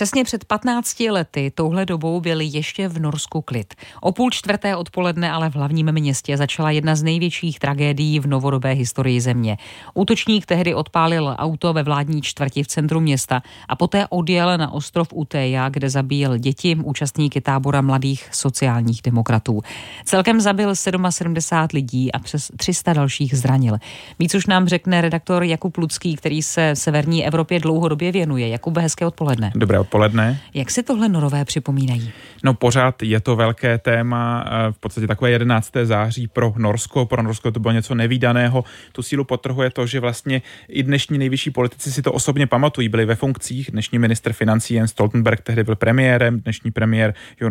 Přesně před 15 lety touhle dobou byl ještě v Norsku klid. O 3:30 odpoledne ale v hlavním městě začala jedna z největších tragédií v novodobé historii země. Útočník tehdy odpálil auto ve vládní čtvrti v centru města a poté odjel na ostrov Uteja, kde zabíjel děti, účastníky tábora mladých sociálních demokratů. Celkem zabil 77 lidí a přes 300 dalších zranil. Víc už nám řekne redaktor Jakub Lucký, který se severní Evropě dlouhodobě věnuje. Jakub, hezké odpoledne. Dobré odpoledne. Jak si tohle Norové připomínají? No pořád je to velké téma, v podstatě takové 11. září pro Norsko. Pro Norsko to bylo něco nevídaného. Tu sílu podtrhuje to, že vlastně i dnešní nejvyšší politici si to osobně pamatují, byli ve funkcích. Dnešní ministr financí Jens Stoltenberg tehdy byl premiérem, dnešní premiér